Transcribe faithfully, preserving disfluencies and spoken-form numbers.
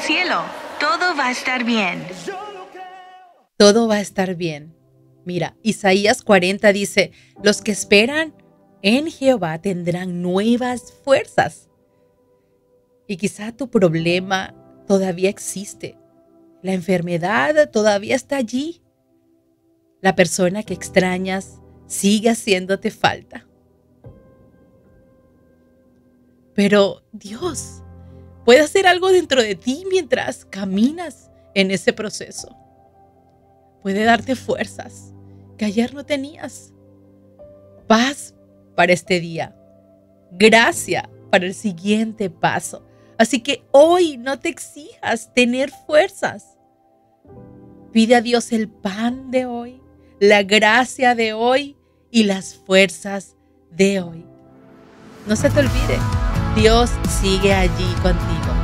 cielo. Todo va a estar bien. Todo va a estar bien. Mira, Isaías cuarenta dice, los que esperan en Jehová tendrán nuevas fuerzas. Y quizá tu problema todavía existe. La enfermedad todavía está allí. La persona que extrañas sigue haciéndote falta. Pero Dios puede hacer algo dentro de ti mientras caminas en ese proceso. Puede darte fuerzas que ayer no tenías. Paz para este día. Gracia para el siguiente paso. Así que hoy no te exijas tener fuerzas. Pide a Dios el pan de hoy, la gracia de hoy y las fuerzas de hoy. No se te olvide, Dios sigue allí contigo.